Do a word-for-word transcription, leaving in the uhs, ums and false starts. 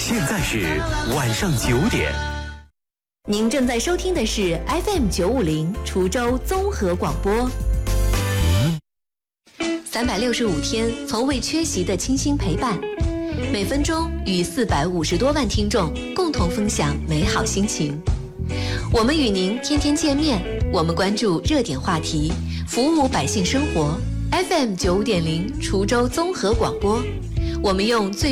现在是晚上九点。 您正在收听的是 F M 九五零滁州综合广播。三百六十五天，从未缺席的倾心陪伴，每分钟与四百五十多万听众共同分享美好心情。我们与您天天见面，我们关注热点话题，服务百姓生活。F M 九五点零滁州综合广播，我们用最